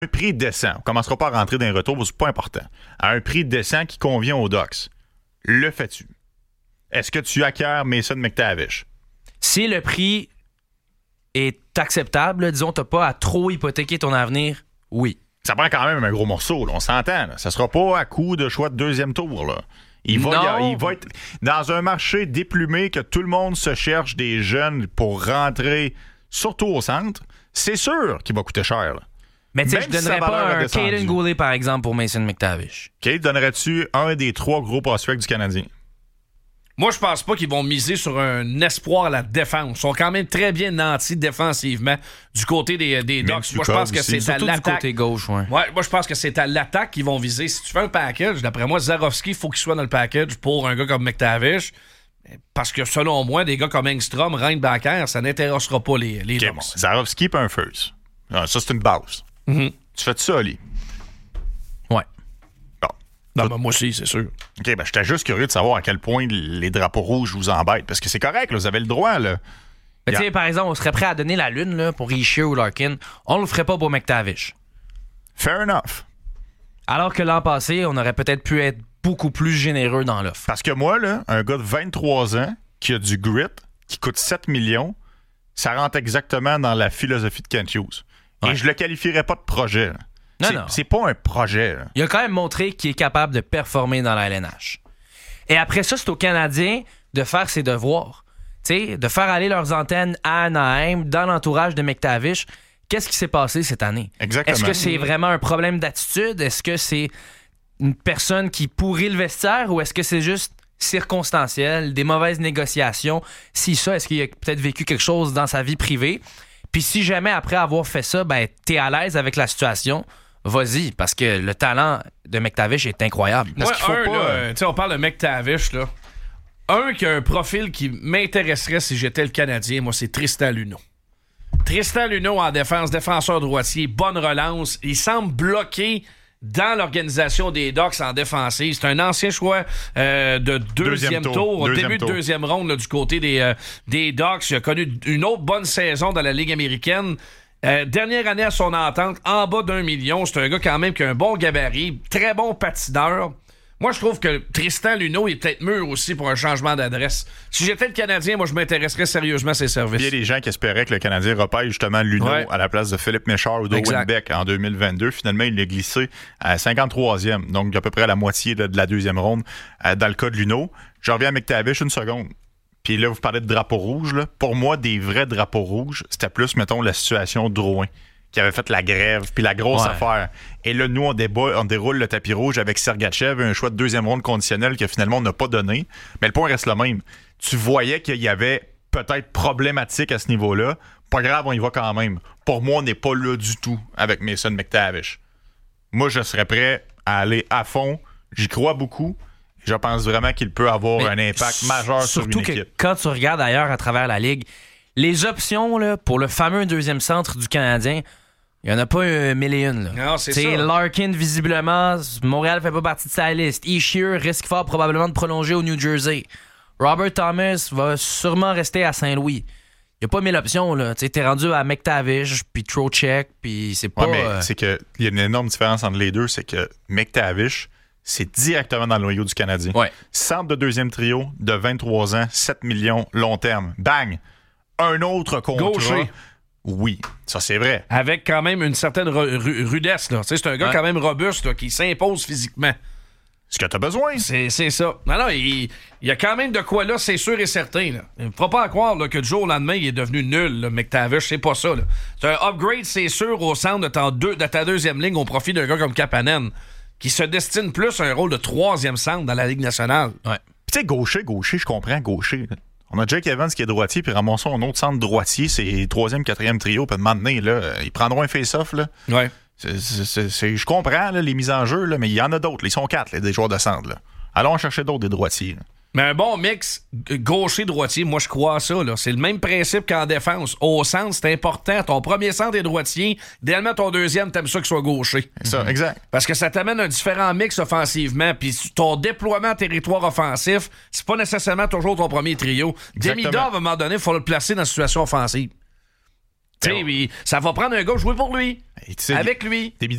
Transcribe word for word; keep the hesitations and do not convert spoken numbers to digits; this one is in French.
un prix décent, on ne commencera pas à rentrer dans les retours, c'est pas important, à un prix décent qui convient aux Ducks, le fais-tu? Est-ce que tu acquiers Mason McTavish? Si le prix est acceptable, là, disons, tu n'as pas à trop hypothéquer ton avenir, oui. Ça prend quand même un gros morceau, là, on s'entend. Là. Ça ne sera pas à coup de choix de deuxième tour. Là. Il, va, il, il va être dans un marché déplumé que tout le monde se cherche des jeunes pour rentrer, surtout au centre. C'est sûr qu'il va coûter cher. Là. Mais tu sais, je donnerais pas un Caden Goulet, par exemple, pour Mason McTavish. Kate, donnerais-tu un des trois gros prospects du Canadien? Moi, je pense pas qu'ils vont miser sur un espoir à la défense. Ils sont quand même très bien nantis défensivement du côté des, des Ducks. Moi, je pense que c'est à l'attaque. Du côté gauche, ouais. Ouais, moi, je pense que c'est à l'attaque qu'ils vont viser. Si tu fais un package, d'après moi, Zarovski, il faut qu'il soit dans le package pour un gars comme McTavish. Parce que selon moi, des gars comme Engstrom, Reinbacker, ça n'intéressera pas les, les okay, Ducks. Bon, Zarovski et un first. Ah, ça, c'est une base. Mm-hmm. Tu fais ça, Ali? Ouais. Bon. Non, ben, moi aussi, c'est sûr. OK, ben j'étais juste curieux de savoir à quel point les drapeaux rouges vous embêtent. Parce que c'est correct, là, vous avez le droit. Là. Mais tu sais, par exemple, on serait prêt à donner la lune là, pour Richer ou Larkin. On le ferait pas pour McTavish. Fair enough. Alors que l'an passé, on aurait peut-être pu être beaucoup plus généreux dans l'offre. Parce que moi, là, un gars de vingt-trois ans qui a du grit, qui coûte sept millions, ça rentre exactement dans la philosophie de Kent Hughes. Ouais. Et je le qualifierais pas de projet. Là. Non, c'est, non. c'est pas un projet. Là. Il a quand même montré qu'il est capable de performer dans la L N H. Et après ça, c'est aux Canadiens de faire ses devoirs. T'sais, de faire aller leurs antennes à Anaheim, dans l'entourage de McTavish. Qu'est-ce qui s'est passé cette année? Exactement. Est-ce que c'est vraiment un problème d'attitude? Est-ce que c'est une personne qui pourrit le vestiaire ou est-ce que c'est juste circonstanciel, des mauvaises négociations? Si ça, est-ce qu'il a peut-être vécu quelque chose dans sa vie privée? Puis si jamais, après avoir fait ça, ben, t'es à l'aise avec la situation, vas-y, parce que le talent de McTavish est incroyable. Moi, qu'il faut un, pas... là, on parle de McTavish, là. Un qui a un profil qui m'intéresserait si j'étais le Canadien, moi, c'est Tristan Luneau. Tristan Luneau en défense, défenseur droitier, bonne relance. Il semble bloqué dans l'organisation des Ducks en défensive. C'est un ancien choix euh, de deuxième, deuxième tour, tour au début tour. de deuxième ronde là, du côté des, euh, des Ducks. Il a connu une autre bonne saison dans la Ligue américaine. Euh, dernière année à son entente, en bas d'un million. C'est un gars quand même qui a un bon gabarit, très bon patineur. Moi, je trouve que Tristan Luneau est peut-être mûr aussi pour un changement d'adresse. Si j'étais le Canadien, moi, je m'intéresserais sérieusement à ses services. Il y a des gens qui espéraient que le Canadien repêche justement Luneau ouais. à la place de Philippe Méchard ou d'Owen Beck en deux mille vingt-deux. Finalement, il l'a glissé à cinquante-troisième, donc à peu près à la moitié là, de la deuxième ronde euh, dans le cas de Luneau. Je reviens à McTavish une seconde. Puis là, vous parlez de drapeau rouge. Là. Pour moi, des vrais drapeaux rouges, c'était plus, mettons, la situation Drouin, qui avait fait la grève, puis la grosse ouais. affaire. Et là, nous, on, déba- on déroule le tapis rouge avec Sergachev, un choix de deuxième ronde conditionnel que finalement, on n'a pas donné. Mais le point reste le même. Tu voyais qu'il y avait peut-être problématique à ce niveau-là. Pas grave, on y va quand même. Pour moi, on n'est pas là du tout avec Mason McTavish. Moi, je serais prêt à aller à fond. J'y crois beaucoup. Je pense vraiment qu'il peut avoir Mais un impact majeur sur une équipe. Surtout que quand tu regardes ailleurs à travers la Ligue, les options là, pour le fameux deuxième centre du Canadien, il n'y en a pas un mille et une. Là. Non, c'est T'sais, ça. Larkin, visiblement, Montréal ne fait pas partie de sa liste. Ishier risque fort probablement de prolonger au New Jersey. Robert Thomas va sûrement rester à Saint-Louis. Il n'y a pas mille options. Là. T'es rendu à McTavish, puis Trocheck, puis c'est pas... Ouais, mais euh... c'est qu'il y a une énorme différence entre les deux. C'est que McTavish, c'est directement dans le noyau du Canadien. Ouais. Centre de deuxième trio de vingt-trois ans, sept millions, long terme. Bang! Un autre contrat. Gaucher. Oui, ça c'est vrai. Avec quand même une certaine ru- ru- rudesse. Là. C'est un gars ouais. quand même robuste là, qui s'impose physiquement. Ce que tu as besoin. C'est, c'est ça. Non, non, il, il y a quand même de quoi là, c'est sûr et certain. Là. Il ne faut pas croire là, que du jour au lendemain, il est devenu nul, là, McTavish. C'est pas ça. Là. C'est un upgrade, c'est sûr, au centre de ta, deux, de ta deuxième ligne au profit d'un gars comme Kapanen, qui se destine plus à un rôle de troisième centre dans la Ligue nationale. Ouais. Puis tu sais, gaucher, gaucher, je comprends, gaucher. Là. On a Jake Evans qui est droitier, puis ramassons un autre centre droitier, c'est troisième, quatrième trio, puis de maintenant, là, ils prendront un face-off. Là. Ouais. C'est, c'est, c'est, je comprends là, les mises en jeu, là, mais il y en a d'autres. Ils sont quatre, là, des joueurs de centre. Là. Allons en chercher d'autres, des droitiers. Là. Mais un bon mix gaucher-droitier, moi je crois à ça. Là. C'est le même principe qu'en défense. Au centre, c'est important. Ton premier centre est droitier. Idéalement, ton deuxième, t'aimes ça qu'il soit gaucher. C'est ça, exact. Parce que ça t'amène un différent mix offensivement. Puis ton déploiement en territoire offensif, c'est pas nécessairement toujours ton premier trio. Demida, à un moment donné, il faut le placer dans une situation offensive. Tu sais, ça va prendre un gars jouer pour lui. Avec lui.